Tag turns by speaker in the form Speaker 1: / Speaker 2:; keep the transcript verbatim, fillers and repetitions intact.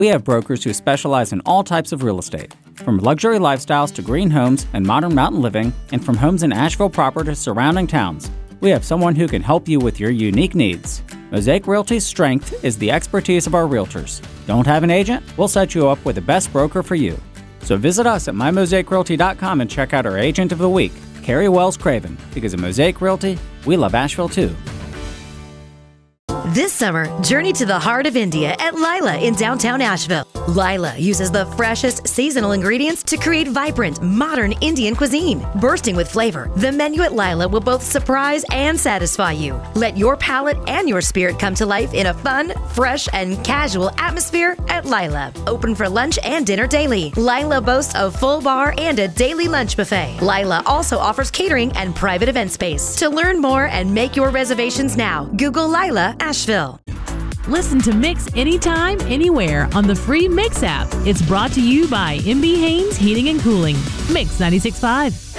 Speaker 1: We have brokers who specialize in all types of real estate, from luxury lifestyles to green homes and modern mountain living, and from homes in Asheville proper to surrounding towns. We have someone who can help you with your unique needs. Mosaic Realty's strength is the expertise of our realtors. Don't have an agent? We'll set you up with the best broker for you. So visit us at my mosaic realty dot com and check out our agent of the week, Carrie Wells Craven, because at Mosaic Realty, we love Asheville too.
Speaker 2: This summer, journey to the heart of India at Lila in downtown Asheville. Lila uses the freshest seasonal ingredients to create vibrant, modern Indian cuisine. Bursting with flavor, the menu at Lila will both surprise and satisfy you. Let your palate and your spirit come to life in a fun, fresh, and casual atmosphere at Lila. Open for lunch and dinner daily. Lila boasts a full bar and a daily lunch buffet. Lila also offers catering and private event space. To learn more and make your reservations now, Google Lila Asheville.
Speaker 3: Listen to Mix anytime, anywhere on the free Mix app. It's brought to you by M B Haynes Heating and Cooling. Mix ninety-six point five.